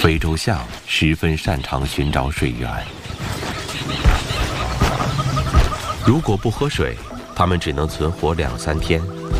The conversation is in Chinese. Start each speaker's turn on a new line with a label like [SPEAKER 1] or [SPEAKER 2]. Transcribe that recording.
[SPEAKER 1] 非洲象十分擅长寻找水源，如果不喝水，它们只能存活2-3天，